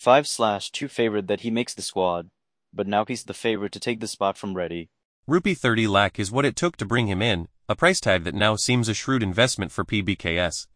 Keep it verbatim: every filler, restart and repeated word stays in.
five slash two favored that he makes the squad, but now he's the favorite to take the spot from Reddy. Rupee thirty lakh is what it took to bring him in, a price tag that now seems a shrewd investment for P B K S.